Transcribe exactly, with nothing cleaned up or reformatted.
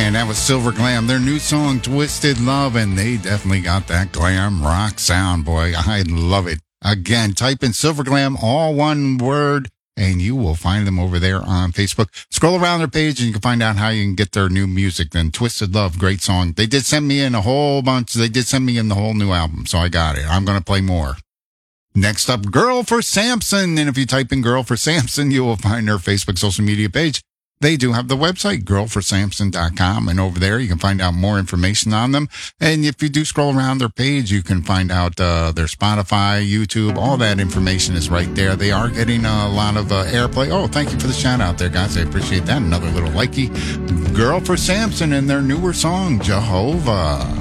And that was Silver Glam, their new song, Twisted Love, and they definitely got that glam rock sound, boy. I love it. Again, type in Silver Glam, all one word, and you will find them over there on Facebook. Scroll around their page, and you can find out how you can get their new music. Then Twisted Love, great song. They did send me in a whole bunch. They did send me in the whole new album, so I got it. I'm going to play more. Next up, Girl for Samson. And if you type in Girl for Samson, you will find their Facebook social media page. They do have the website, girl for samson dot com, and over there you can find out more information on them. And if you do scroll around their page, you can find out uh, their Spotify, YouTube, all that information is right there. They are getting a lot of uh, airplay. Oh, thank you for the shout out there, guys. I appreciate that. Another little likey. Girl for Samson and their newer song, Jehovah.